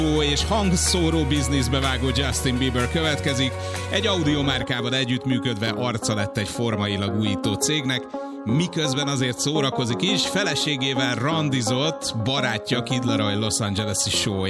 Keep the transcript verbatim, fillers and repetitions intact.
és hangszóró bizniszbe vágó Justin Bieber következik. Egy audiomárkával együttműködve arca lett egy formailag újító cégnek, miközben azért szórakozik is, feleségével randizott barátja Kid Laroi Los Angeles-i show